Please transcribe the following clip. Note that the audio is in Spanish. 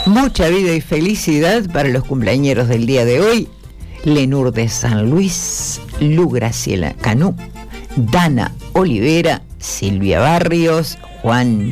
Mucha vida y felicidad para los cumpleañeros del día de hoy. Lenur de San Luis, Lu Graciela Canú, Dana Olivera, Silvia Barrios, Juan